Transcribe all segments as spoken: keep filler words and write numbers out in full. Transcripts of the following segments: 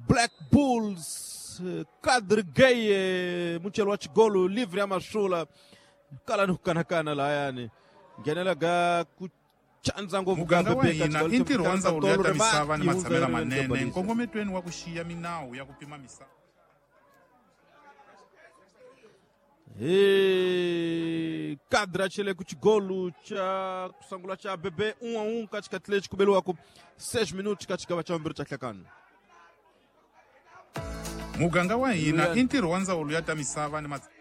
Black Bulls Kadri Gaye Munchel watch golu livre ya mashula kala nukanakana la yani ngenela ga kuchanza ngovu muganga wa ina inti Rwanza uliata misava ni matsamela manene nkongometweni wa kushia minau ya kupima misava. E Kadra chele kuchigolu cha kusangula cha bebe um a um katika Atlético Belo wako seis minutos katika wachambiro cha kakano. Muganga wa ina inti Rwanza uliata misava ni matsamela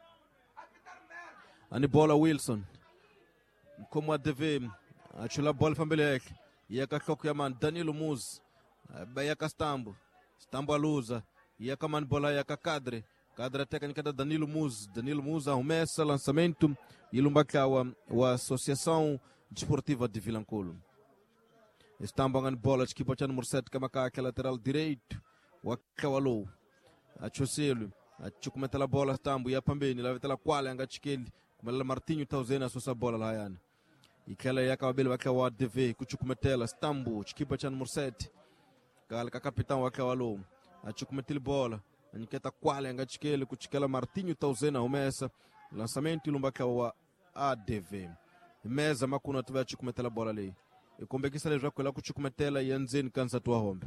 ani bola Wilson mkomo wa deve achula bola fambele yake yaka kloku ya man Danilo Muz bayaka Stambo Stambo aluza yaka man bola yaka Kadre Kadre técnica da Danilo Muz Danilo Muz arremessa lançamento e lumbakawa wa Associação Desportiva de Vilanculo. Stambo ngan bola de equipa número sete kama ka lateral direito wa Kawalo achoselo achukumeta la bola Stambo ya pambeni la vetela kwale anga chikeli kumela Martinho tauzena sosa bola la yani ikala yaka wabele waka wa D V kuchukumetela Stambo equipa número sete kala ka capitão waka walo achukumetela bola aniketa kwale anga chikeli kuchikela Martinho tauzena umesa lançamento lumbaka wa A D V meza makuna tuva achukumetela bola le ikombekisa le jwako la kuchukumetela yanzeni kansa tuwa hombe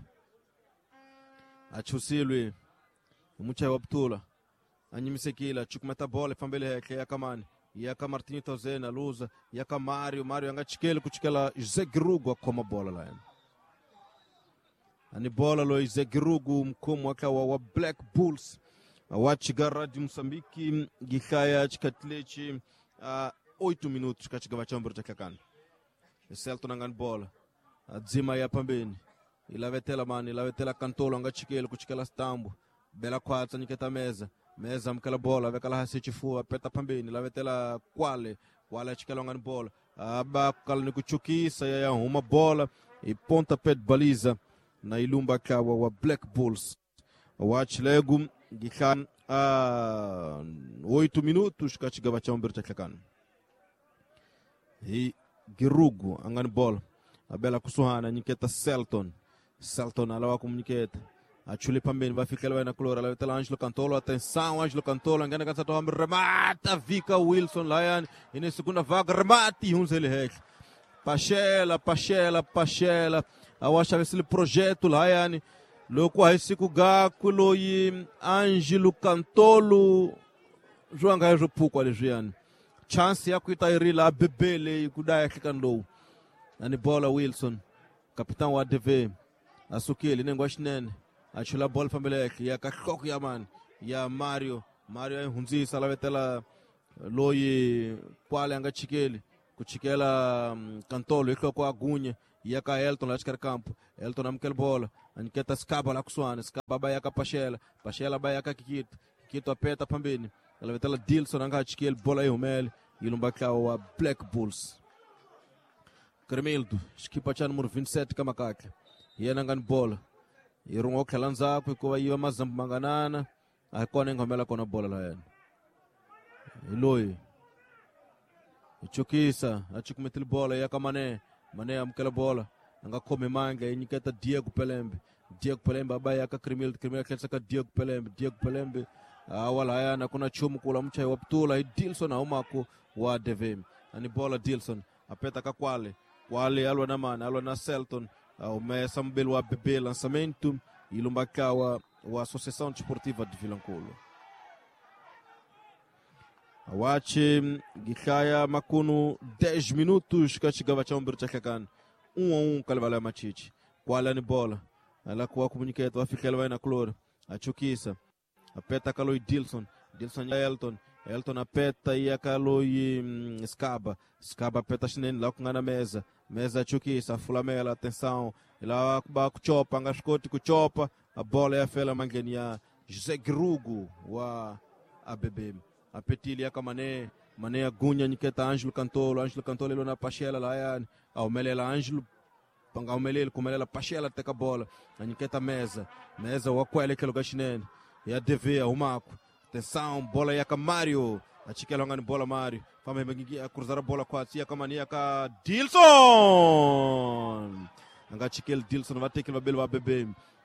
achusilwe mucha wabtula anyimisekila chukumeta bola fambele yake yaka mani yaka Martinho tauzena luza yaka Mario Mario anga chikeli kuchikela José Girugo koma bola la yani ani bola lo José Girugo mkomo waka wa, wa Black Bulls wachigara di Msambiki gikaya chikatlechi uh, oito minutos katika wachambiro cha kakani Celto nangan bola adzima ya pambeni ilavetela mani ilavetela Kantolo anga chikeli kuchikela Stambo bela kwatsa niketa meza meza mkala bola vekala hasichifua peta pambeni lavetela kwale kwale chikela ngani bola aba kala nikuchukisa ya uma bola e ponta pet baliza na ilumba kawa wa Black Bulls watch legum gikan a oito minutos katika wachambiro cha kakani hi Girugo angani bola abela kusuhana niketa Celton Celton alawa kumniketa achule pambeni vai ficar lá na colora lá tá Ângelo Cantolo atenção Ângelo Cantolo engana cansa to remata Vika Wilson Lion e na segunda vaga remate uns ele rec Pachela Pachela Pachela eu acho que esse projeto Lion louco aí se kugaku lo e Ângelo Cantolo joanga jo pouco ali Jean chance ya kuitairi la bebele kudai kikando ani bola Wilson capitão wa D V asukeli nengwashnene achula bola família yake ya kakoko ya man ya Mario Mario hunzisa lavetela loyi kwale anga chikeli kuchikela um, Kantolo iko kwa agunye yaka Elton la chikar campo Elton amkel bola aniketa Skaba la kuswana Skaba ba yaka Pachela Pachela ba yaka Kikito Kikito apeta pambeni lavetela Dilson anga chikeli bola yumeli ilumbaka wa Black Bulls Carmeldo equipa cha número vinte e sete kama kake yena ngani bola irungo khalanza kwa yiwa mazambu manganana akone ngomela kona bola la yena iloyi ichukisa achikumetela bola yaka Mane Mane amkela bola anga kome manga iniketa Diego Pelembe Diego Pelembe aba yaka Carmeldo Carmeldo khetsa Diego Pelembe Diego Pelembe awala yana kuna chumu kula mchai waptula Dilson aumako wa D V ani bola Dilson apeta ka kwale kwale alwa na mana alwa na Celton umesa mbele wa bebe lançamento ilumbaka wa wa Associação Desportiva de Vilanculo awache gikaya makunu dez minutos katika wachambiro cha kakani um a um kalvala machichi kwale ni bola ala kwa comunicate afika vai na cloro achukisa apeta kaloi Dilson Dilson ya Elton Elton apeta ya kaloi um, Skaba Skaba apeta shineni la kungana meza meza chukisa Fulamela atenção ila ba kuchopa anga shkoti kuchopa a bola ya fela mangeni ya José Girugo wa A B B apetili ya Mane Mane agunya niketa Ângelo Cantolo Ângelo Cantolo ilo na Pachela la ya au melela Ângelo panga umelele kumelela Pachela teka bola niketa meza meza wa kwele kelo gashineni ya D V umako atenção bola ya Mario achikela ngani bola Mario fama mengi cruzar a bola kwa tia kama ni ya Dilson anga chikel Dilson va tekela belo wa bebe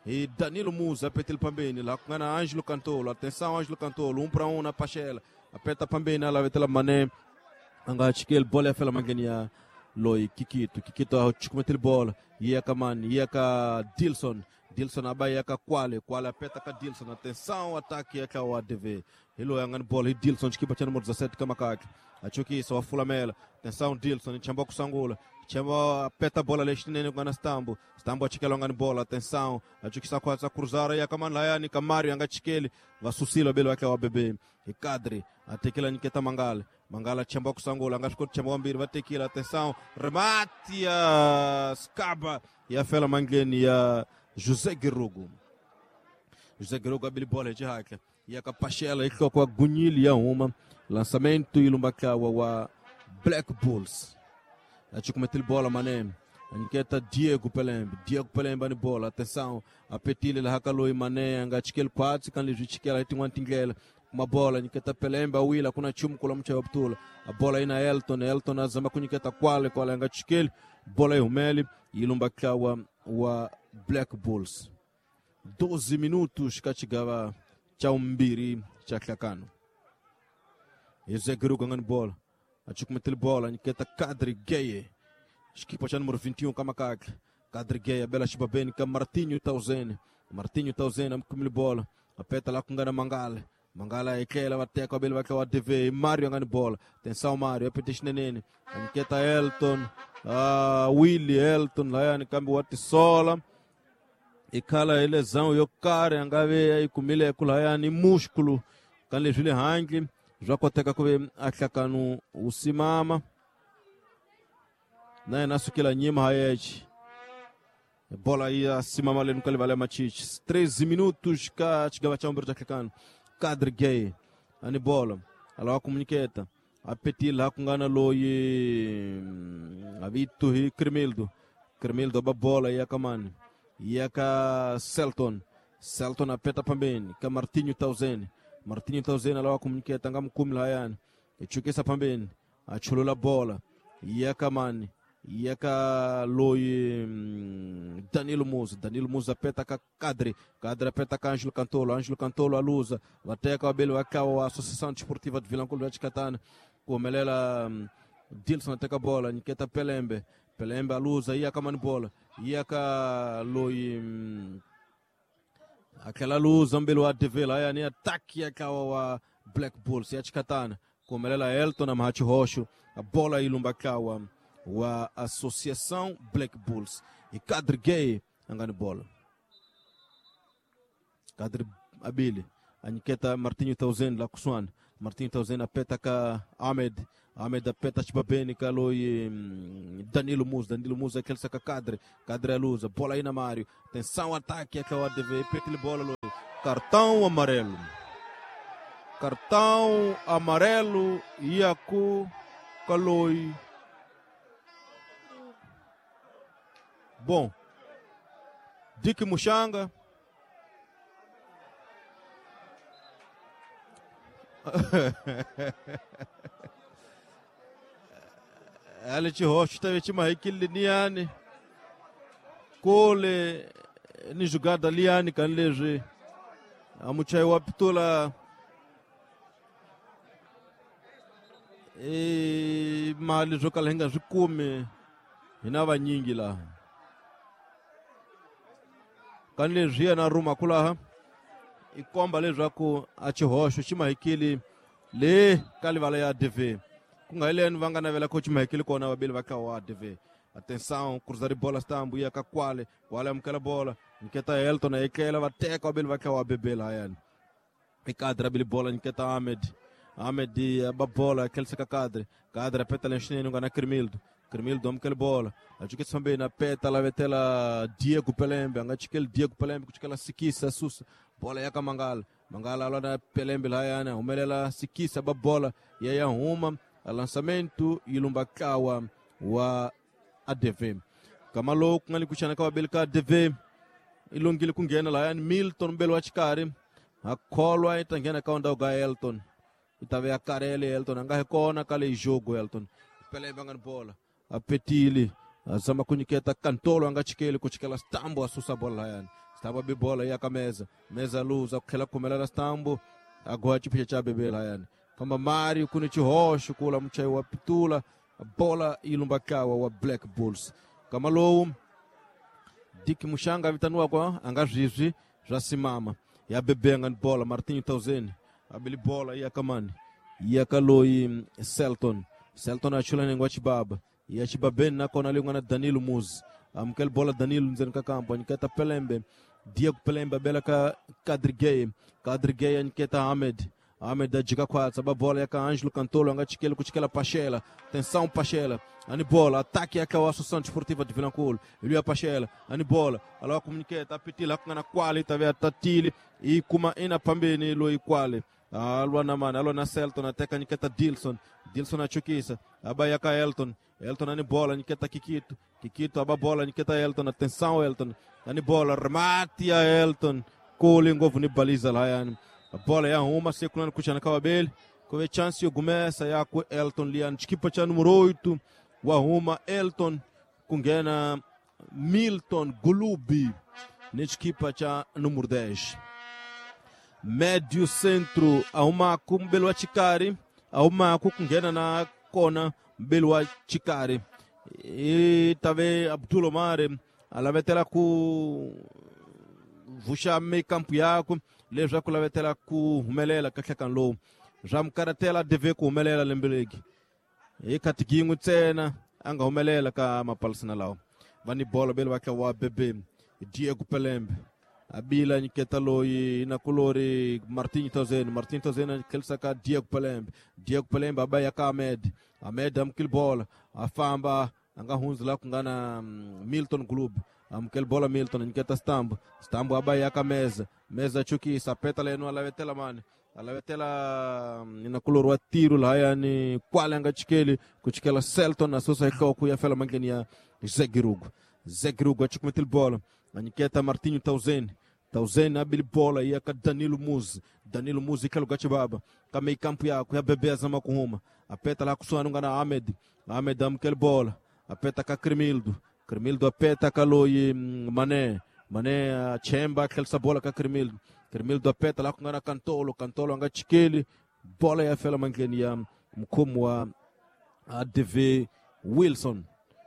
e Danilo Musa apetil pambeni lá com a Ângelo Cantolo. Atenção Ângelo Cantolo, um para um na Pachela. Apeta pambeni lá vetela mané. Anga chikel bola fela mangenia loi Kikito. Kikito a chukumetil bola. Ia ka man, ia ka Dilson. Dilson abai ia ka Kwale. Kwale apeta ka Dilson. Atenção ataque ia ka o A D V. Hilo yangan bola Dilson chikipa cha número dezessete kama kaki. Achuki só Fulamela. Atenção Dilson, chamba ku Sangola. Chama peta bola lestinene kwa na Stambo. Stambo achikela ngani bola. Atenção. Achuki sa kwa cruzara ia kama layani kamari anga chikeli. Vasusilo belo yake wa bebe. E kadri atekela niketa Mangala. Mangala chamba ku Sangola anga shikoti chamba mbiri vatekela. Atenção. Remate ya Skaba ya fela mangeni ya José Guerrugo. José Guerrugo abili bola de haka. Ia ka Pachela iko kwa Gunyili ya uma. Lançamento ilumbakawa wa Black Bulls. Achukumetil bola mané. Aniketa Diego Pelembe. Diego Pelembe ni bola. Atenção. Apetile la hakaloi mané. Anga chikel kwatsi kan leju chikela itingwan tingela. Uma bola. Aniketa Pelembe awila. Kuna chumu kula mcha waptula. A bola ina Elton. Elton azama kuniketa Kwale. Kwale anga chikel. Bola yumeli. Ilumbakawa wa Black Bulls. doze minutos kachigava chaumbiri chaklakano. José Guerrugo ngani bola. Achukumetil bola. Aniketa Kadri Gaye. Equipa já número vinte e um kama kaki. Kadri Gaye. Bela shiba beni ka Martinho Tauzene. Martinho Tauzene amkumili bola. Apeta lá com ngana Mangala. Mangala ekela wateka bela waka wa D V. Mario ngani bola. Atenção Mario. Apeta shinenene. Aniketa Elton. Uh, Willy Elton. Lá yani kambi wati sola. Ikala elezão yokare. Angave aí kumile kula yani músculo. Kanle jule hangi. Jwakoteka kube aklakanu usimama. Naye nasukila nyima hayeji. Bola ia simama le nukali vale machichi. treze minutos ka chigava cha umbero aklakanu. Kadri Gaye. Ani bola. Alawa komuniketa. Apetil hakungana loye. Avitu hi Cremildo. Cremildo ba bola ia kamani. Ia ka Selton. Selton apeta pambeni. Ka Martinho Tauzene. Martinho Tauzene alawa komuniketa ngam kumila hayani. Echukesa pambeni. Achulula bola. Ia kamani. Ia ka loye Danilo Musa. Danilo Musa apeta ka Kadri. Kadri apeta ka Ângelo Cantolo. Ângelo Cantolo alusa. Vateca o abelho a Associação Desportiva de Vilanculo de Catana. Como ela Dilson até a bola. Niketa Pelembe. Pelembe alusa. Ia ka mani bola. Ia ka loye aquela luz ambelo a T V lá é a ataque a Black Bulls e a Catana. Como ela Elton na Mahachi Roxo. A bola ilumbakawa. A Associação Black Bulls e Kadri Gaye angani bola. Kadri Abili, a Niketa Martinho Tauzene lá Kuswan. Martinho Tauzene apeta ka Ahmed, Ahmed apeta chibabeni ka loi Danilo Musa, Danilo Musa aquele saca Kadri, Kadri a luz, bola aí na Mário. Atenção ataque aquela A D V, petile bola loi. Cartão amarelo. Cartão amarelo Iaku Kaloi. Bom, Dick Mushanga. Alex Rocha teve time hikili niani. Kole ni jogada liani kanleje. Amuchai wapitula. E mali jokala henga jikume. Inava nyingi la. Kanleje na ruma kula ha. Ikomba le joko achihosho chima hikili le kalivala ya D V. Kunga ile nvanga na vela coach mahikili kona wabili waka wa D V. Atenção, cruzar de bola Stambo ia ka Kwale, Kwale amkela bola, Niketa Elton na ekela wateka wabili waka wa bebela yani. Ikadra bili bola Niketa Ahmed. Ahmed ba bola kelsa ka Kadri. Kadri peta lenshine ngana Cremildo. Cremildo amkela bola. Ajuke sambe na peta la vetela Diego Pelembe, anga chikel Diego Pelembe kuchikela sikisa susa. Bola yaka Mangala. Mangala alona Pelembe la yana, umelela sikisa ba bola yaya uma. Lançamento ilumbakawa wa A D V. Kamalo kungali kuchana kwa belka A D V. Ilungili kungena la yani Milton belo achikari. Akolwa itangena kaunda uga Elton. Itave akarele Elton anga hekona kale jogo Elton. Pelembe ngani bola. Apetili. Azama kuniketa Cantolo anga chikeli kuchikela Stambo asusa bola yani. Stambo abe bola yaka meza meza luza kukhela kumelela Stambo agora chipisha cha bebela yani kama Mario kuni chihosho kula mchai wa pitula bola ilumbakawa wa Black Bulls kama lowu Diki Mushanga vitanua kwa angazvizvi zvasimama ya bebenga ni bola Martinho Tauzeni abili bola ya kamani ya kaloi Selton Selton achula nengwa chibaba ya chibabeni na kona lingwa na Danilo Muz amkel bola Danilo nzeni kakampo niketa Pelembe Diego Pelembe bela ka Kadrigeye Kadrigeye niketa Ahmed Ahmed da jika kwa sababu bola ya ka Ângelo Cantolo anga chikele kuchikela Pachela atenção Pachela ani bola ataque ya ka wa Associação Desportiva de Vilanculo ele ya Pachela ani bola alawa comunicate apitila kuna kwali tavya tatili e kuma ina pambeni lo ikwale alwa na mana alwa na Selton ateka niketa Dilson Dilson achukisa aba ya ka Elton Elton ani bola niketa Kikito Kikito aba bola niketa Elton atenção Elton ani bola remate ya Elton kule ngovu ni baliza la yani a bola ya uma sekunani kuchana kawabeli kwa chance yo gumesa ya ku Elton lian chikipa cha número oito wa uma Elton kungena Milton Gulubi ni chikipa cha número dez médio centro a uma ku mbelo wa Chikari a uma ku kungena na kona mbelo wa Chikari e tave Abdul Omar alavetela ku vusha me campo yako le já kulavetela ku humelela kakhakan lo jam karatela deve ku humelela lembelegi e katigingu tsena anga humelela ka mapalsina lao vani bola belo waka wa bebe Diego Pelembe abila niketa loyi na kulori Martinho Tauzeni Martinho Tauzeni kelsa ka Diego Pelembe Diego Pelembe abaya ka Ahmed Ahmed amkil bola afamba anga hunzla kungana Milton Club amkel bola Milton niketa Stambo Stambo abaya ka meza meza chuki sapeta leno alavetela mane alavetela ina kulor wa tiro la yani kwala anga chikeli kuchikela Selton na sosa iko ku ya fela mangeni ya Zegirugo Zegirugo achikumetil bola niketa Martinho Tauzeni Tauzeni abili bola ya ka Danilo Muz Danilo Muz ikalo gachibaba kama ikampu ya ku ya bebeza makuhuma apeta la kuswana ngana Ahmed Ahmed amkel bola apeta ka Cremildo Cremildo apeta kaloi Mané Mané uh, Chemba kelsa bola ka Cremildo Cremildo apeta la kungana Cantolo Cantolo anga chikeli bola ya fela mangeni ya mkomu wa A D V Wilson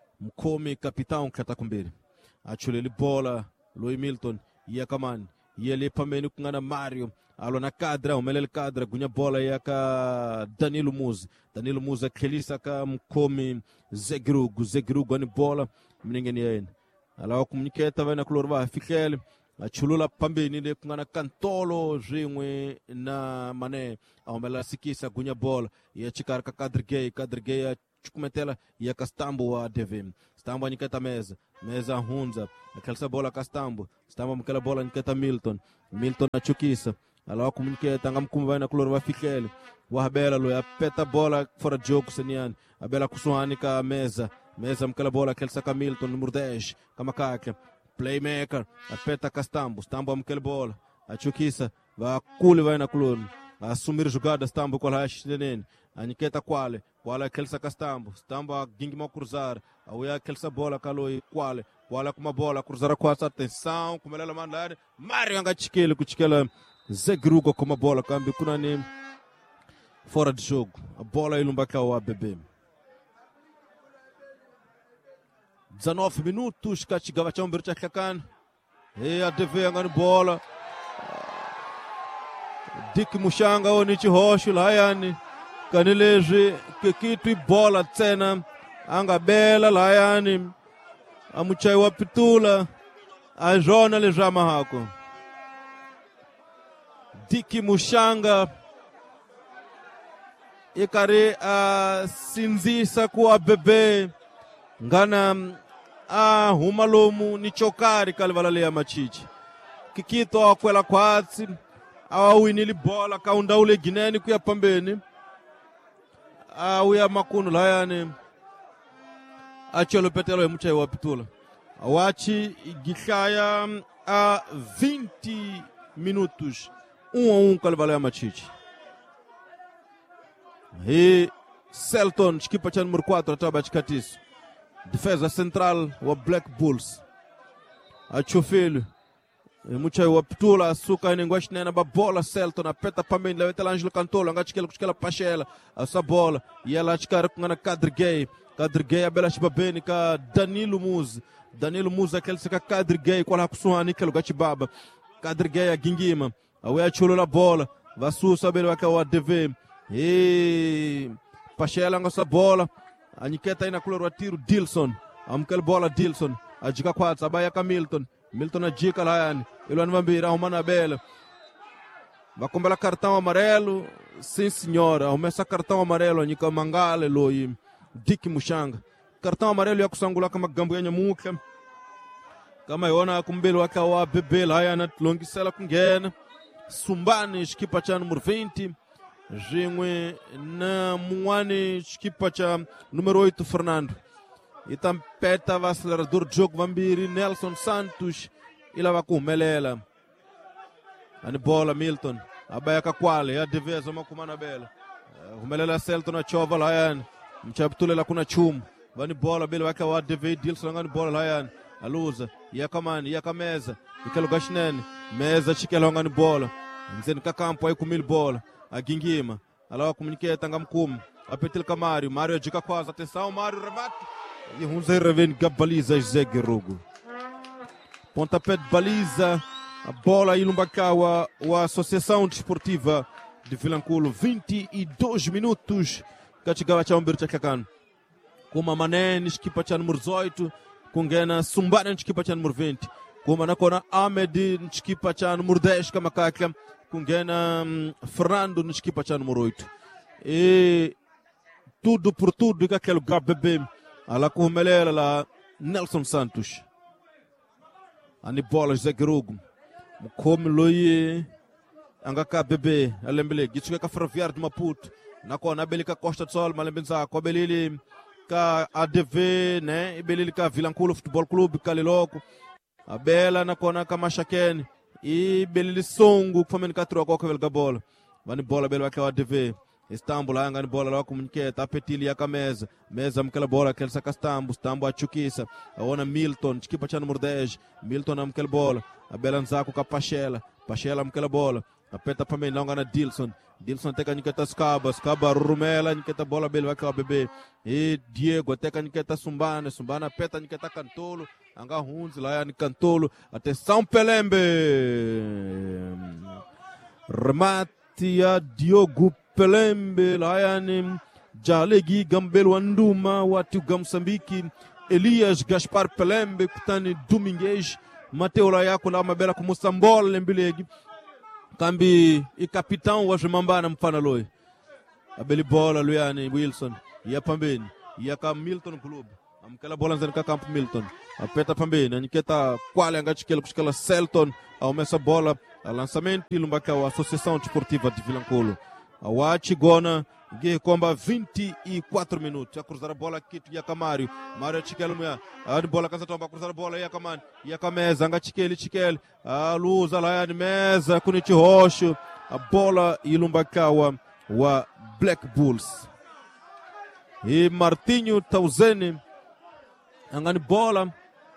mkomi kapitão kata kumbiri achuleli bola Loi Milton ya kamani yele pameni kungana Mario alo na kadra umelele kadra gunya bola ya ka Danilo Muz Danilo Muz kelisa ka mkomi Zegrugo Zegrugo ni bola mningeni yena alawa komuniketa vai na kulorva fikele achulula pambeni le kungana Cantolo rimwe na Mané aumela sikisa gunya bola ya chikar ka Kadrigei Kadrigei chukumetela ya ka Stambo wa D V Stambo niketa meza meza hunza akelsa bola ka Stambo Stambo mkela bola niketa Milton Milton achukisa alawa komuniketa ngamkum vai na kulorva fikele wahabela lo ya peta bola fora de jogo senian abela kusuhani ka meza meza mkela bola kelsa ka Milton número dez kama kake playmaker apeta ka Stambo Stambo mkela bola achukisa va kule vai na kulon assumir jogada Stambo kwa hash nene aniketa kwale kwale kelsa ka Stambo Stambo gingi mo cruzar auya kelsa bola kaloi kwale kwale kuma bola cruzar kwa atenção kumelela mandare Mario anga chikele kuchikela Zegrugo kuma bola kambi kuna ni fora de jogo a bola ilumbaka wa bebê dezenove minutos kachigava cha umbircha kakan e a D V angani bola Diki Mushanga oni chihosho layani kanilezi kikitu bola tena anga bela layani amuchai wa pitula ajona le jama hako Diki Mushanga ikare a sinzisa kuwa bebe ngana a humalomu ni chokari kalivalale ya machichi kikito akwela kwatsi awawinili bola kaundaule gineni kuya pambeni awuya makunu layani achelo petelo ya mchai wa pitula awachi gikhaya a vinte minutos um a um kalivalale ya machichi e Selton equipa cha número quatro ataba chikatiso defesa central wa Black Bulls achofelo mucha waptula suka ni ngwashnena ba bola Selton apeta pambeni lawetela Angelo Cantolo ngachikela kuchikela Pachela asa bola yala chikara kungana Kadrigay Kadrigay abela shibabeni ka Danilo Muz Danilo Muz akelsika Kadrigay kwala kusuhani kelo gachibaba Kadrigay agingima awe achulo la bola vasusa bele waka wa D V e Pachela ngasa bola anyiketa ina kulorwa tiro Dilson amkel bola Dilson ajika kwatsa abaya ka Milton Milton ajika layani ilwani vambira humana bela vakombela cartão amarelo sim senhora umesa cartão amarelo anyika mangale loyi Dick Mushanga cartão amarelo ya kusangula kama gambo ya nyamuka kama yona kumbele waka wa bebe layana tlongisela kungena Sumbani skipa cha número vinte Jingwe na Muani skipa cha número oito Fernando itampeta va acelerador de jogo vambiri Nelson Santos ila va kumelela ani bola Milton abaya kakwale ya deveza makumana bela kumelela Selton na chova layan mchabtulela kuna chum vani bola bela waka wa Dv Dilson ngani bola layan aluza ya kamani ya kameza ikelo gashnene meza chikelo ngani bola nzeni kakampo ay kumil bola agingima alawa komuniketa ngamkum apetil kamari Mario jika kwaza atenção Mario remate e hunze reveni gabaliza José Guerrugo pontapé de baliza a bola ilumbakawa wa Associação Desportiva de Vilanculo vinte e dois minutos kachigawa cha umbiri chakakan kuma manene equipa cha número dezoito kungena Sumbani equipa cha número vinte kuma nakona Ahmed equipa cha número dez kama kaka kungena um, Fernando equipa cha número oito e tudo por tudo que aquele bebê ala kumelela la Nelson Santos ani bola José Guerrugo mkomi loye angaka bebê alembele gitsuka ka Ferroviário de Maputo nakona belika Costa do Sol malembenza ko belili ka A D V né belili ka Vilanculo Futebol Clube kaliloko abela nakona ka Mashaken e belili songo kufameni katro ko ka bola vani bola belwa ka A D V Istanbul anga ni bola la komuniketa apetili ya kameza meza mkela bola kelsa kastambu stambu achukisa aona Milton chikipa cha número dez Milton amkela bola abela nzako ka Pachela Pachela mkela bola apeta pameni longa na Dilson Dilson teka niketa Skaba Skaba rumela niketa bola belwa ka bebê e Diego teka niketa Sumbana Sumbana apeta niketa Cantolo anga hunzi la yani Cantolo atenção Pelembe remate ya Diogo Pelembe layani Jalegi Gambelo Anduma watu Gamsambiki Elias Gaspar Pelembe kutani Domingues Mateo la yako la mabela kumusambol lembilegi kambi i capitão wa Jimambana mfana loy abeli bola luyani Wilson ya pambeni ya ka Milton Club amkela bola nzani ka campo Milton apeta pambeni aniketa kwale angachikela kushikala Selton aumesa bola a lançamento ilumbaka wa Associação Desportiva de Vilanculo awachi gona ge komba vinte e quatro minutos a cruzar a bola kitu ya Mario Mario chikelo mya a bola kanza tomba cruzar a bola ya kamani ya kameza anga chikeli chikeli a luza la yani meza kunichi hosho a bola ilumbakawa wa Black Bulls e Martinho Tauzeni angani bola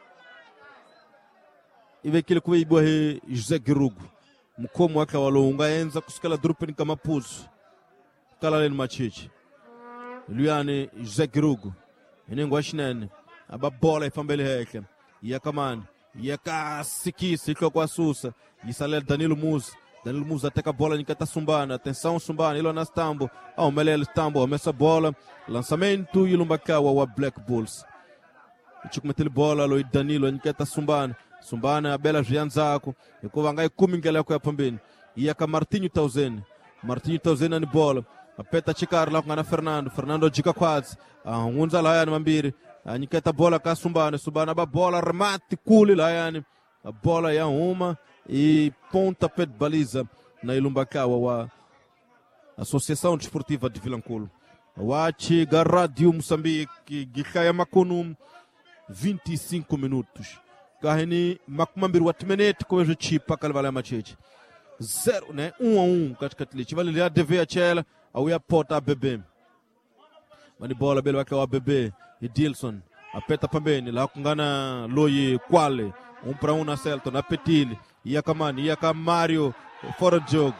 ive kile kuibwa he José Guerrugo mkomo wake walonga enza kusikala drupeni kama puzu kala len machichi Luiane José Guerrugo inengo ashinene aba bola ifambele heke ya kamani ya kasikisi iko kwa susa yisalel Danilo Muz Danilo Muz ateka bola nikata Sumbana atenção Sumbana ilo na Stambo au melele Stambo amessa bola lançamento ilumbakawa wa Black Bulls ichikumetele bola lo Danilo nikata Sumbana Sumbana bela jianzako iko vangai kumi ngela yako ya pambeni ya ka Martinho Tauzeni Martinho Tauzeni ni bola apeta chikar la ngana Fernando Fernando jika quads unza la yani mambiri niketa bola ka Sumbana Sumbana ba bola remate kuli la yani a bola ya uma e ponta pé de baliza na ilumbakawa wa Associação Desportiva de Vilanculo wachi Garradio Moçambique gikaya makunum vinte e cinco minutos kahini makumambiri watimeneti kwa wejo chipa kalvala machechi zero né um a um katika tilichi vale ya deve a chela au ya pota bebê mani bola belo wake wa bebê e Dilson apeta pambeni la kungana loye kwale um para um na Selton apetili ia kamani ia ka Mario fora de jogo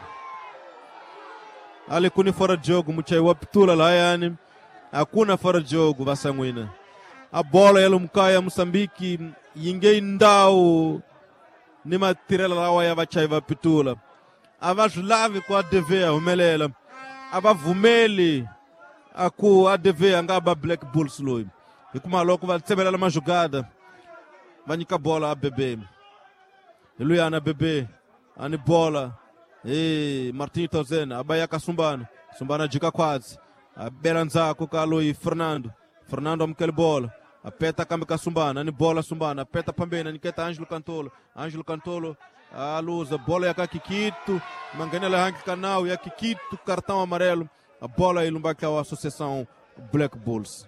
ali kuni fora de jogo muchai waptula lá yani hakuna fora de jogo vasangwina a bola ela mkaya Moçambique yinge ndao ni matirela lawa ya vachai vapitula avajulavi kwa deve humelela avavumeli aku a deve angaba Black Bulls loyi hikuma loko va tsebelela ma jogada va nyika bola a bebe lui ana bebe ani bola e Martinho Tozena abaya ka Sumbana Sumbana jika quase a belanzako ka loyi Fernando Fernando amkele bola apeta kambi ka Sumbana ani bola Sumbana apeta pambena niketa Ângelo Cantolo Ângelo Cantolo a luza bola ya ka Kikito manganela hanki canal ya Kikito cartão amarelo a bola ilumba ka associação Black Bulls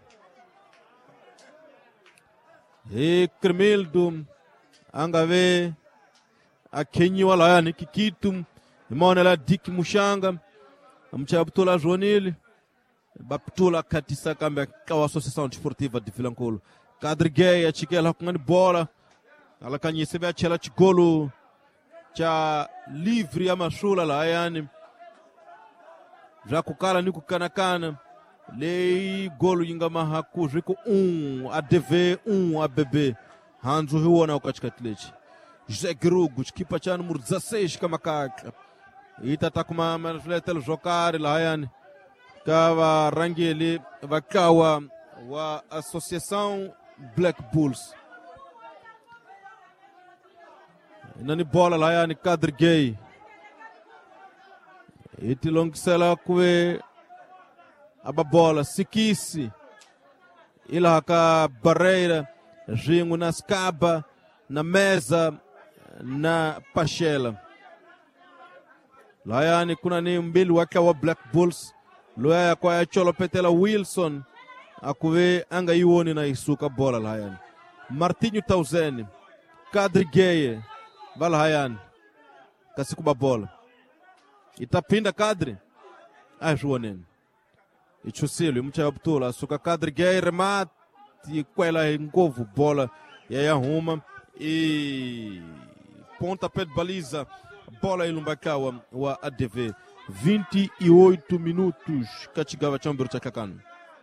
e Cremildo angave a Kenya wala yani Kikito imona la Dick Mushanga amchabutula Joanile baptula katisa kambi ka associação desportiva de Vilanculo Cadre Gay a chikela kungani bola ala kanyesebe a chela chigolo cha livre ya mashula la yani já kukala ni kukanakana lei golo yinga mahaku riko um a dv um a bebe hanzu hiwona ukachikatilechi José Grugo kipa cha número dezasseis kama kaka ita takuma manfletel jocar la yani kawa rangeli vakawa wa associação Black Bulls nani bola lá yani Cadre Gay iti longisela kwe aba bola Sikisi ila haka Barreira Ringo na Scaba na Meza na Pachela lá yani kuna ni mbili wake wa Black Bulls loya kwa ya cholo petela Wilson akuwe anga iwoni na isuka bola lá yani Martinho Tauzeni Cadre Gay Bala hayani kasikuba bola itapinda Cadre ajuoneni ichusilo mcha butula suka Cadre Gay remate kwela ngovu bola ya ya huma e ponta pé de baliza bola ilumbakawa wa A D V vinte e oito minutos kachigava chambiro chakakano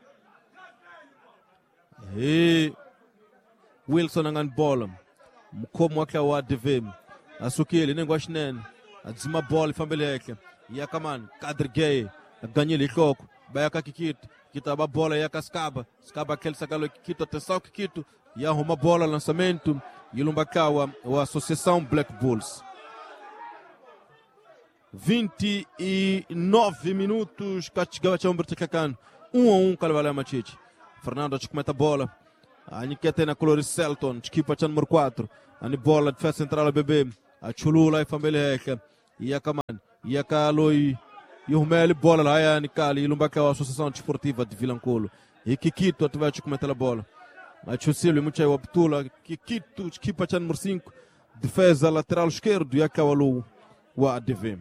e Wilson angan bola mkomo wake wa A D V asukile nengwashinene adzima bola family yake yakamani Cadre Gay aganyele ikoko bayaka Kikito kitaba bola yaka Scaba Scaba kelsa galo Kikito atenção Kikito ya homa bola lançamento ilumbakawa wa associação Black Bulls vinte e nove minutos kachigava chambro chakakano um a um kalvala machichi Fernando chikumeta bola anikete na color Celton chikipa cha número quatro ani bola defesa central a bebê a chulula e família yake yakaman yakaloi yuhmeli bola lá yani kali ilumbaka a associação desportiva de Vilanculo e Kikito ativai chikumeta a bola a chusilo mucha waptula Kikito chikipa cha número cinco defesa lateral esquerdo yakawalu wa A D V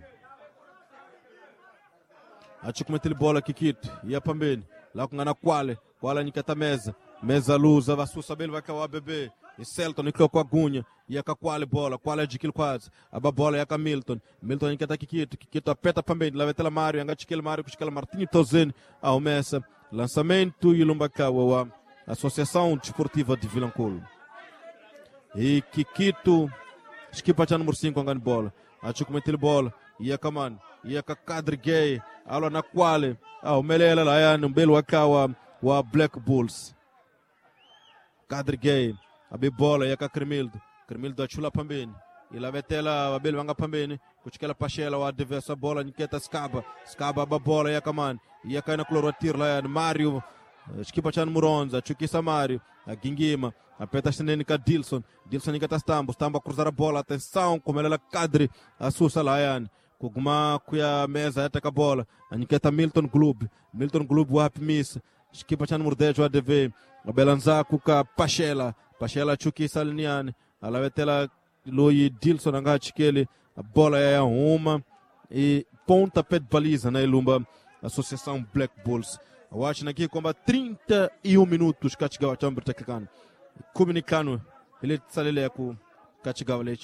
a chikumeta bola Kikito ya pambeni lá kungana kwale kwala nikata meza meza luza vasusa bele vai kawa bebê e Celton niklo kwa gunha yaka kwale bola kwale jikil quase aba bola yaka Milton Milton nikata Kikito Kikito apeta pambeni lavetela Mario anga chikela Mario kuchikela Martinho Tozeni ao mesa lançamento ilumbakawa wa associação desportiva de Vilanculo e Kikito equipa cha número cinco angani bola achukumetele bola yaka man yaka Cadre Gay alo na kwale ao melela la yani mbele wakawa wa Black Bulls Cadre Gay abe bola yaka Cremildo Cremildo achula pambeni ila vetela abele wanga pambeni kuchikela Pachela wa adversa bola niketa Scaba Scaba ba bola yaka man yaka na clorotir la yani Mario equipa cha número onze achukisa Mario a Gingima apeta chineni ka Dilson Dilson niketa Stambo Stambo cruzar a bola atenção como ela Cadre asusa la yani kuguma kuya meza yataka bola aniketa Milton Club Milton Club wa Happy equipa cha número dez wa A D V abelanza kuka Pachela Pachela chuki saliniani alavetela loyi Dilson anga chikele a bola ya uma e ponta pé de baliza na ilumba associação Black Bulls awachi aqui comba trinta e um minutos kachigawa chamber tekakano comunicano ele salele ku kachigawa lechi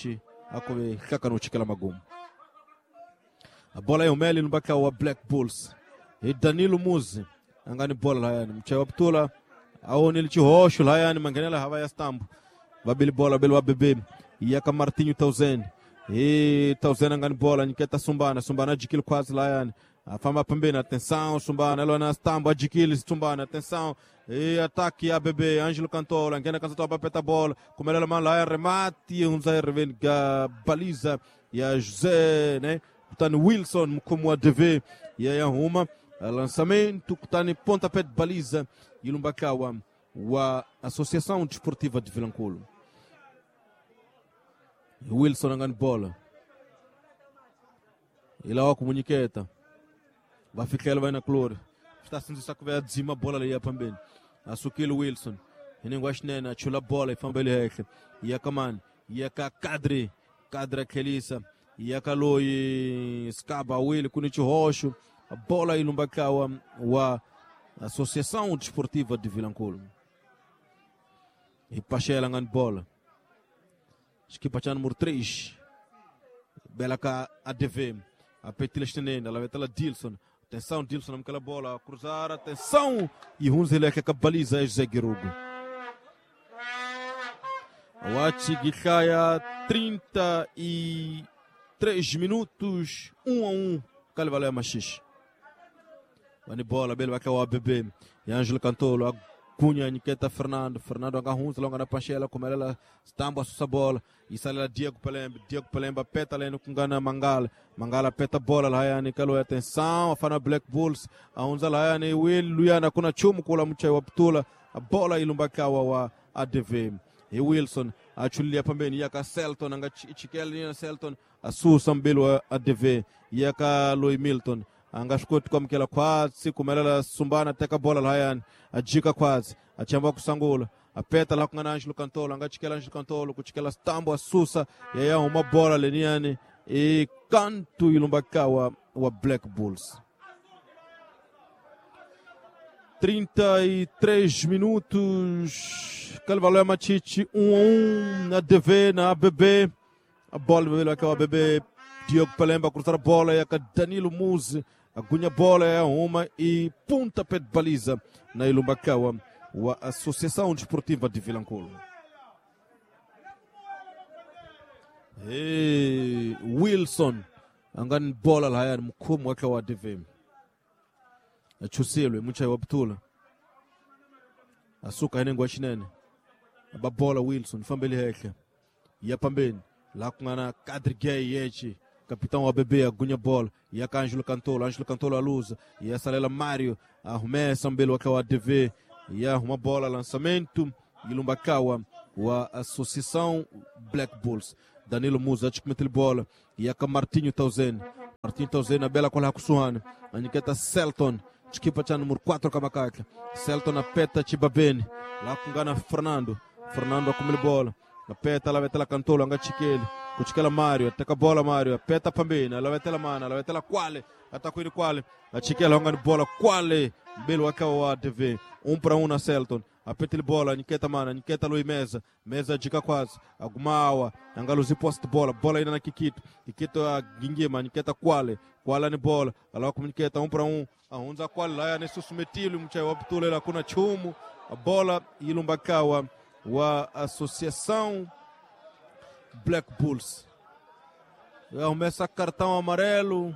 akove kaka no chikela magumu. A bola ya umeli nubaka wa Black Bulls. E Danilo Muzi angani bola layani mchai waptula au nilichihoshu layani mangenela hawa ya stambu babili bola bili wabebe yaka Martinho Tauzen e Tauzen angani bola niketa Sumbana Sumbana jikili kwazi layani afama pembeni atenção Sumbana elo na stambu ajikili Sumbana atenção e ataque ya bebe Ângelo Cantola ngena kansa topa peta bola kumelela man layani remati unza reveni ga baliza ya José né kutani Wilson mkomu wa D V ya ya huma lançamento kutani pontapé de baliza Ilumbakawa wa Associação Desportiva de Vilanculo. Wilson angani bola ila wako munyiketa bafikela vai na clore está sendo sacuver dizima bola ali pambeni asukilo Wilson inengwashnena chula bola ifambele heke yakaman yaka kadri kadra kelisa yaka loi skaba wili kunichi hosho a bola Ilumbakawa wa Associação Desportiva de Vilanculo. E Pachela ngani bola. Equipa cha número três. Bela ka A D V. A petila estenenda, ela vai ter Dilson. Atenção Dilson naquela bola, cruzar, atenção. E Hunzele que a baliza é José Guirugo. Awachi Gikaya trinta e três minutos, um a um. Calvalé Machixe. Vani bola, belo vai cair o bebê. E Ângelo Cantolo, a Cunha, Niketa Fernando. Fernando agarrunza longa na Panchela, como ela estamba a sua bola. E sai lá Diego Pelemba. Diego Pelemba peta lá no Kungana Mangala. Mangala peta bola lá, yani calou atenção. A fana Black Bulls. A unza lá, yani Will, Luiana, kuna chumu kula mchai wa ptula. A bola Ilumbakawa wa A D V. E Wilson, a chulia pambeni. Yaka Selton, anga chikeli Selton. A Susan Belo A D V. Yaka Louis Milton. Angashkoti kwa mkela kwazi kumelela Sumbana teka bola layan ajika kwazi achamba kusangula apeta la kungana Ângelo Cantolo angachikela Ângelo Cantolo kuchikela stambo asusa yaya uma bola leniani e canto Ilumbakawa wa Black Bulls. trinta e três minutos Calvalé Machiche um a um na D V na A B B a bola veio aquela A B B Diego Pelemba cruzar a bola e a Danilo Muzi agunha bola é uma e pontapé de baliza na Ilumbakawa a Associação Desportiva de Vilanculo. E Wilson angani bola lá é mkumu wake wa D V achusilo mucha wabtula asuka ine ngwashinene aba bola Wilson fambele heke ya pambeni la kungana Kadri Gay yechi capitão A B B agunha bola e a Ângelo Cantolo Ângelo Cantolo a luz e a Salela Mário arrumé Sambelo akawa D V e arruma bola lançamento Ilumbakawa wa Associação Black Bulls Danilo Musa achikumetele bola e a Martinho Tauzen Martinho Tauzen a bela kola kusuhana aniketa Selton equipa cha número quatro kamakaka Selton a peta Chibabeni lá kungana Fernando Fernando akumele bola a peta la vetela Cantolo anga chikele kuchikela Mario ataka bola Mario peta pambeni la vetela mana la vetela Kwale atakwini Kwale achikela anga bola Kwale mbele akawa D V um para um na Selton apetele bola niketa mana niketa Louis Meza Meza jika kwazi agumawa angaluzi post bola bola ina na Kikito Kikito a Gingima niketa Kwale Kwale ni bola ala kuniketa um para um aunza Kwale la ya nesusumetilu mchai waptule la kuna chumu a bola Ilumbakawa wa Associação Black Bulls. Começa cartão amarelo.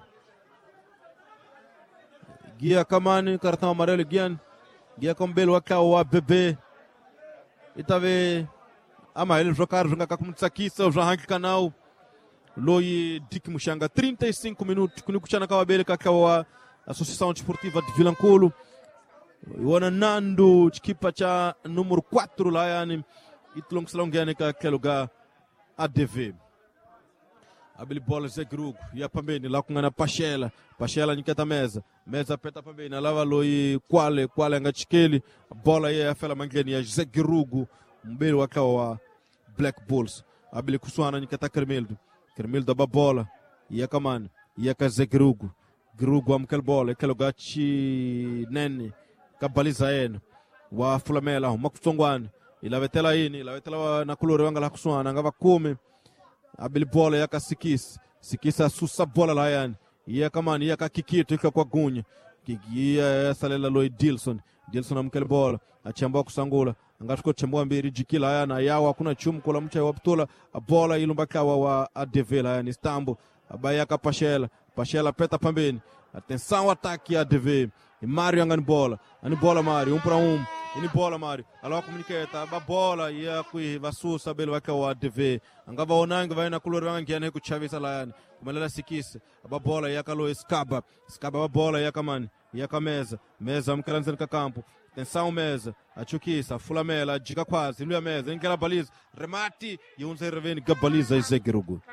Guia Kamani, cartão amarelo Guian. Guia Combelo Akau A B B. E tave ama ele jogar jogar como tsakisa o Jahank canal. Loi Dick Mushanga trinta e cinco minutos kuni kuchana kawabele kakawa Associação Desportiva de Vilanculo. Wana Nando equipa cha número quatro lá yani itlong salongene ka keluga A D V. Abili bola Zé Grugo e a pambeni lá com a Pachela Pachela niketa meza meza peta pambeni alava loi Kwale Kwale ngachikeli bola ye afela mangeni ya Zé Grugo mbele wakawa Black Bulls abili kuswana niketa Kermeldo Kermeldo ba bola e a kamani e a Zé Grugo Grugo amkel bola keluga chi nene kabaliza eno wa Fulamela makusongwana ila vetela ini ila vetela na kulore wanga la kuswana ngava kumi abili bola yaka Sikis. Sikis asusa bola la yani. Yaka mani yaka Kikito ika kwa Gunya. Kikia salela loi Dilson. Dilson amkele bola. Achamba kusangula. Angatuko chambua mbiri jikila yana. Yawa kuna chumu kula mcha waptula. Bola ilumbakawa wa Adeve la yani. Istanbul. Abayaka Pashela. Pashela peta pambeni. Atenção ataque a Adeve. Mario angani bola. Ani bola Mario. Um para um. Ini bola Mario. Aloha comunicata. Ba bola. Ia kui vasusa belo waka wa Adeve. Angava onanga vai na kulori wangi ane kuchavisa la yani. Kumalela Sikis. Ba bola yaka lo Skaba. Skaba ba bola yaka mani. Yaka Meza. Meza mkalanzani ka campo. Atenção Meza. Achukisa. Fulamela. Jika quase. Iluya Meza. Ingela baliza. Remati. Yunze reveni gabaliza izegirugu.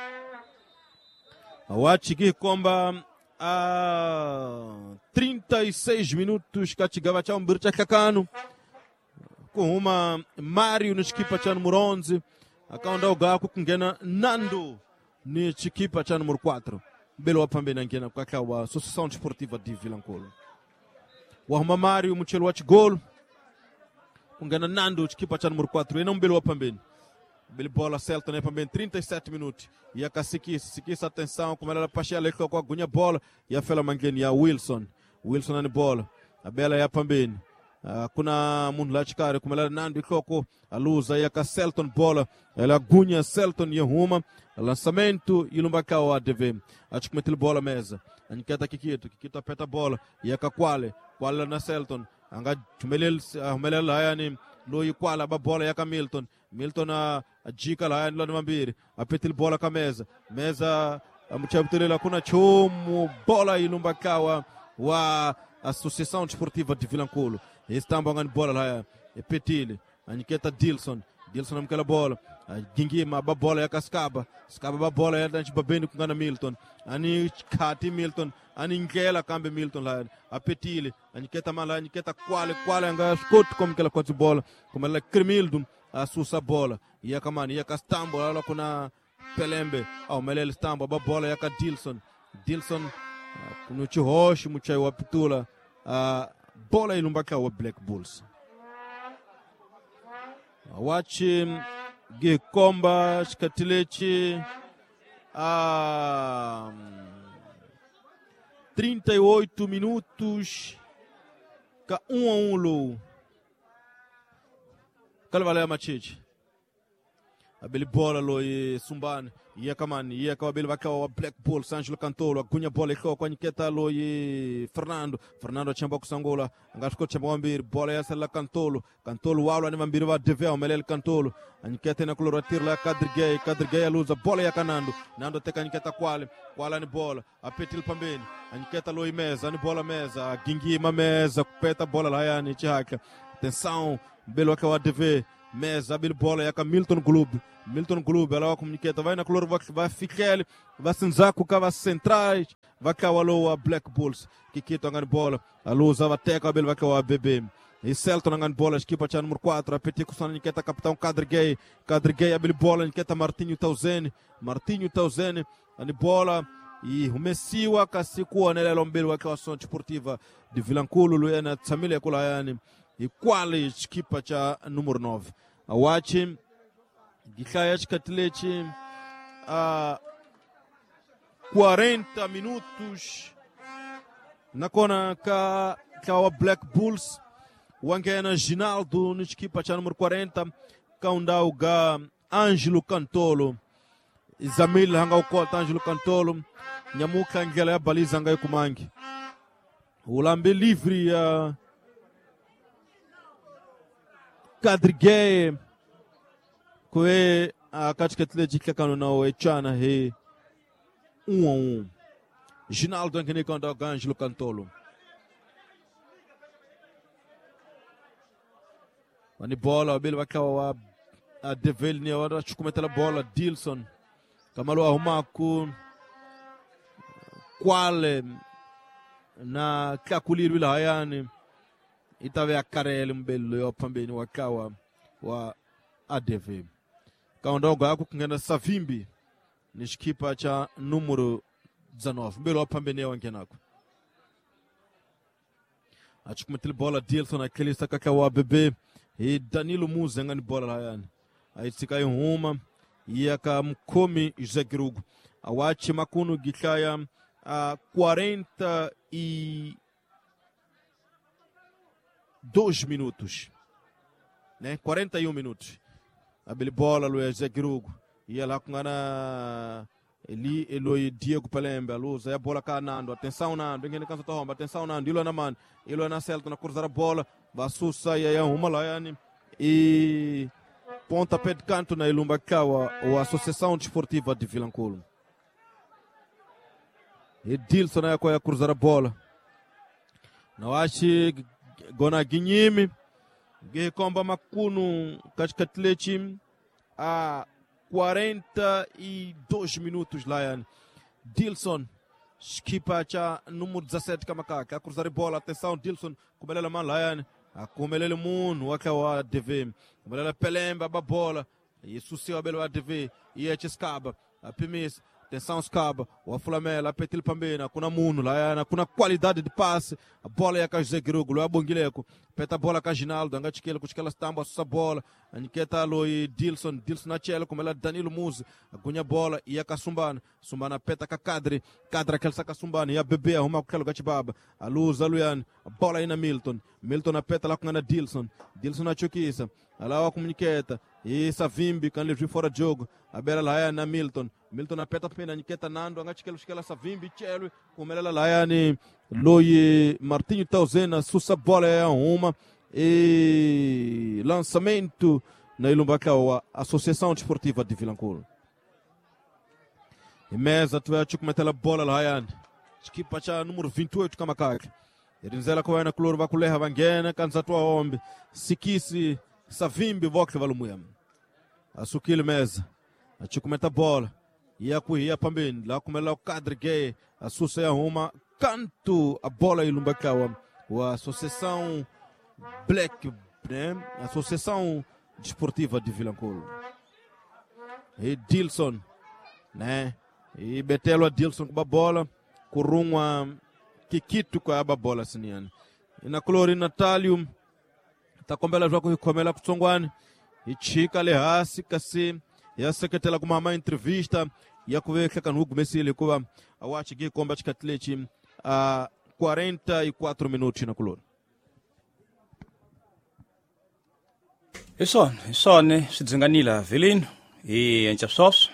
Awachiki komba a trinta e seis minutos katigava cha mbircha kakano com uma Mario no equipa cha número onze akaonda ugaku kungena Nando ni equipa cha número quatro belo apambe nangena kwa kwa Associação Desportiva de Vilanculo wa huma Mario muchelo watch goal kungena Nando equipa cha número quatro e não belo apambe bele bola Celton é também trinta e sete minutos e a Sikis Sikis atenção como ela passou ali com a gunha bola e a fela mangeni a Wilson Wilson na bola a bela é também kuna mun lachkare como ela Nando koko a luz aí a Celton bola ela gunha Celton e Roma lançamento e lumbacao a deve acho que meteu bola mesa aniketa Kikito Kikito apeta bola e a Quale Quale na Celton anga tumelel tumelel yani loi Quale ba bola e a Milton Milton a jika la yani lana mbiri apetil bola ka meza meza mchabutela kuna chomo bola ilumbakawa wa Associação Desportiva de Vilanculo estamba ngani bola la epetile aniketa Dilson Dilson amkela bola gingima ba bola ya Skaba Skaba ba bola ya danchi babeni kungana Milton ani kati Milton ani ngela kambe Milton la apetile aniketa mala aniketa Quale Quale anga skot komkela kwa bola kuma la Kremildum asusa bola ia kamani ia Kastambo ala kuna Pelembe au melele Stambo ba bola ya ka Dilson Dilson kuno chihoshi muchai wa pitula bola ilumbaka wa Black Bulls wachi Gikomba Shkatilechi a trinta e oito minutos ka um a um lo Kalvalea Machichi abeli bola lo e Sumbani ia kamani ia ka abeli vaka wa Black Bull Sanjilo Cantolo agunya bola iko kwa niketa lo e Fernando Fernando chamba kusangola ngashiko chamba wambiri bola ya sala Cantolo Cantolo walo ani wambiri wa Deve o melele Cantolo aniketa na kuloratir la Kadrigay Kadrigay aluza bola ya Nando Nando teka niketa Quale Quale ni bola apetil pambeni aniketa lo e Meza ni bola Meza gingima Meza kupeta bola la yani chihaka atenção belo akawa Deve Meza abil bola yaka Milton Clube Milton Clube ela vai comunicar vai na cloro vai ficar vai senzaku kava centrais vai kawalo a Black Bulls Kikito ngani bola alo usava teka abil vai kawa B B e Celton ngani bola equipa cha número quatro a petit kusana niketa capitão Kadrigay Kadrigay abil bola niketa Martinho Tauzene Martinho Tauzene ani bola e o Messiwa kasikuwa nele lombelo wa Associação Desportiva de Vilanculo luena família kula yani e Quale equipa cha número nove awachi Gikaya Shkatilechi a quarenta minutos na kona ka ka Black Bulls wangena Ginaldo na equipa cha número quarenta kaundau ga Ângelo Cantolo Zamil hanga ukota Ângelo Cantolo nyamuka ngela ya baliza ngai kumangi ulambe livre ya Kadrigay kwe a katika Atlético kano na echana he um a um Ginaldo ngene kanda Ângelo Cantolo Mani bola bele wakawa a Devel ni ora chukumetela bola Dilson kamalo arrumar com Quale na kakuliru ila hayani itawe akarele mbelo yo pambeni wakawa wa Adeve kaondoga ako kungena Savimbi ni equipa cha número dezenove mbelo pambeni wangenako achukumetela bola Dilson aquele saka kawa bebê e Danilo Musa ngani bola hayani aí sika yuma ia ka mkomi José Girugo. Awachi makuno gikaya a quarenta e dois minutos, né? quarenta e um minutos. A bola lo José Girugo. Ia lá com a Eli Eloi Diego Pelembe, a luz, aí a bola cá Nando, atenção Nando, ninguém cansa tomar, atenção Nando, Ilo na mano, Ilo na Celta, na cruzar a bola, vai sussa e aí uma lá, e pontapé de canto na Ilumba Kawa, ou a Associação Desportiva de Vilanculo. E Dilson aí a cruzar a bola. Não acho Gona Guinhime, que comba Macuno, Cascatlete, a quarenta e dois minutos lá, Dilson, esquipa já número dezassete Kamaka, a cruzar a bola, atenção, Dilson, como ele é lá, a como ele é mundo, a que é o A D V, como ele é Pelemba, a bola, e sucessivamente a belo A D V, e a Escaba, a Pimis, atenção Escaba, o Flamela, a Petil Pambena, com a mundo, lá, com a qualidade de passe, a bola é a José Girugo, lá, Bonguileco, peta a bola com a Ginaldo, anga chiquela, com aquela estampa, a bola, a Niketa Loi, Dilson, Dilson na Chela, como ela Danilo Muzi, a gunha bola, e a Kasumbana, Sumbana peta com a Cadre, Cadre aquele saca Sumbana, e a bebê, arruma com aquele Gatibaba, a Luz, a Luian, a bola aí na Milton, Milton a peta lá com a Dilson, Dilson na Chuquissa, a lá a comuniqueta, e essa Vimbi, quando ele viu fora de jogo, a bela lá é na Milton, Milton a peta pena, a Niketa Nando, anga chiquela, chiquela essa Vimbi, Chelo, como ela lá é, ni Loi, Martinho Tauzena, Sussa bola é uma, e lançamento na Ilumbacau, a Associação Desportiva de Vilanculo. E mesa, tu vai cometer a bola lá, Ian. Equipa já número vinte e oito, Kamakac. Erinzela com a Ana Cloro, vai com Leha Vanguena, Kanzatua Ombi, Sikisi, Savimbi, Vokle Valumuyam. A Sukile mesa, a te cometer a bola. E a Cuia também, lá como ela é o cadre gay, a Sussa uma canto a bola Ilumbacau, a Associação Black, né? Associação Desportiva de Vilanculo. E Dilson, né? E Betelo a Dilson com a bola, com uma Kikito com a bola assim. E na Clori Natália, tá com ela joga com ela Tsongwane, e Chica Lehasi, Cassi, e a secretária com uma entrevista, e a cover que Canugo Messile com a Watch Gay Combat Catlete a quarenta e quatro minutos na Clori. Isso, isso, né? Se desenganila, Velino e Anchapsos.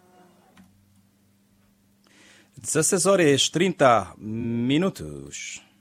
dezesseis horas e trinta minutos.